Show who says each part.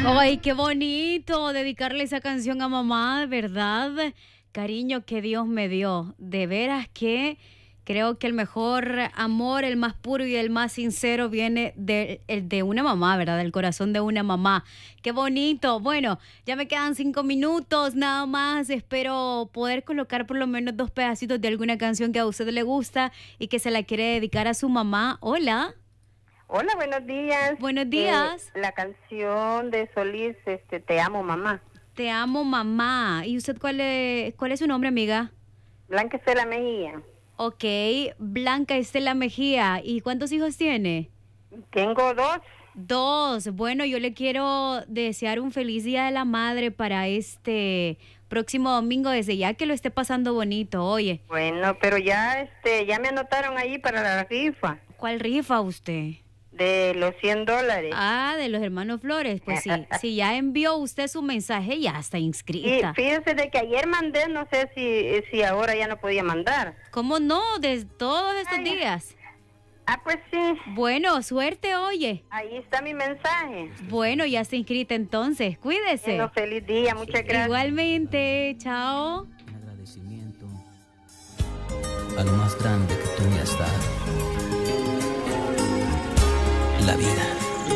Speaker 1: Ay, qué bonito dedicarle esa canción a mamá, ¿verdad? Cariño que Dios me dio. De veras que creo que el mejor amor, el más puro y el más sincero viene el de una mamá, ¿verdad? Del corazón de una mamá. Qué bonito. Bueno, ya me quedan 5 minutos nada más. Espero poder colocar por lo menos 2 pedacitos de alguna canción que a usted le gusta y que se la quiere dedicar a su mamá. Hola.
Speaker 2: Hola, buenos días.
Speaker 1: Buenos días.
Speaker 2: La canción de Solís, Te amo, mamá.
Speaker 1: Te amo, mamá. ¿Y usted cuál es su nombre, amiga?
Speaker 2: Blanca Estela Mejía.
Speaker 1: Ok, Blanca Estela Mejía. ¿Y cuántos hijos tiene?
Speaker 2: Tengo 2.
Speaker 1: 2. Bueno, yo le quiero desear un feliz Día de la Madre para este próximo domingo, desde ya que lo esté pasando bonito, oye.
Speaker 2: Bueno, pero ya me anotaron ahí para la rifa
Speaker 1: ¿Cuál rifa usted?
Speaker 2: de los $100.
Speaker 1: Ah, de los hermanos Flores. Pues sí, si ya envió usted su mensaje, ya está
Speaker 2: Y
Speaker 1: inscrita.
Speaker 2: fíjese de que ayer mandé, no sé si ahora ya no podía mandar.
Speaker 1: ¿Cómo no? De todos estos días.
Speaker 2: Ah, pues sí.
Speaker 1: Bueno, suerte, oye.
Speaker 2: Ahí está mi mensaje.
Speaker 1: Bueno, ya está inscrita entonces. Cuídese.
Speaker 2: Bueno, feliz día, muchas gracias.
Speaker 1: Igualmente, chao.
Speaker 3: Un agradecimiento a lo más grande que tú me has dado. La vida.